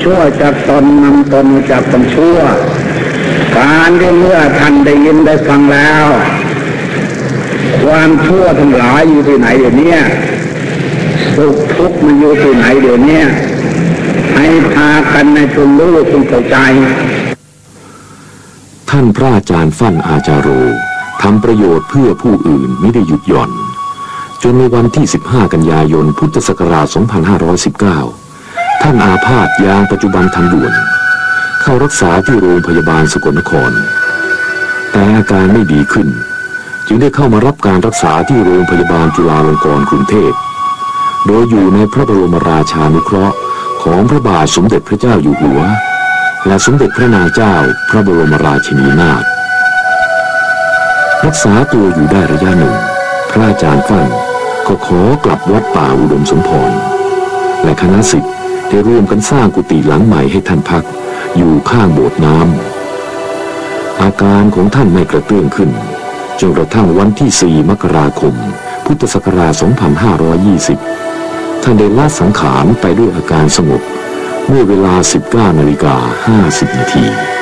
ชั่วจากตนนำตนจากความชั่วการที่เมื่อท่านได้ยินได้ฟังแล้วความชั่วทั้งหลายอยู่ที่ไหนเดี๋ยวนี้สุขทุกข์มันอยู่ที่ไหนเดี๋ยวนี้ให้พากันในจงรู้จงเข้าใจท่านพระอาจารย์ฟั่นอาจารโรทำประโยชน์เพื่อผู้อื่นไม่ได้หยุดหย่อนจนในวันที่15กันยายนพุทธศักราช2519ท่านอาพาธอย่างปัจจุบันทันด่วนเข้ารักษาที่โรงพยาบาลสกลนครแต่อาการไม่ดีขึ้นจึงได้เข้ามารับการรักษาที่โรงพยาบาลจุฬาลงกรณ์กรุงเทพโดยอยู่ในพระบรมราชานุเคราะห์ของพระบาทสมเด็จพระเจ้าอยู่หัวและสมเด็จพระนางเจ้าพระบรมราชินีนาถรักษาตัวอยู่ได้ระยะหนึ่งพระอาจารย์ฟั่นก็ขอกลับวัดป่าอุดมสมพรและคณะศิษย์ได้ร่วมกันสร้างกุฏิหลังใหม่ให้ท่านพักอยู่ข้างโบสถ์น้ำอาการของท่านไม่กระเตื้องขึ้นจนกระทั่งวันที่4 มกราคมพุทธศักราช2520ท่านได้ละสังขารไปด้วยอาการสงบเมื่อเวลา 19:50 น.